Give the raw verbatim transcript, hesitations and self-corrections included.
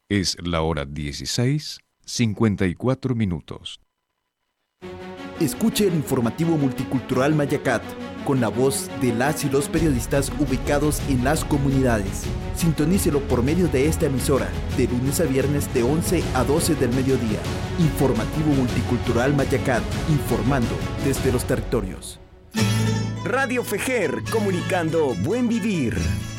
Es la hora dieciséis, cincuenta y cuatro minutos. Escuche el informativo multicultural Mayacat, con la voz de las y los periodistas ubicados en las comunidades. Sintonícelo por medio de esta emisora, de lunes a viernes de once a doce del mediodía. Informativo multicultural Mayacat, informando desde los territorios. Radio Fejer, comunicando buen vivir.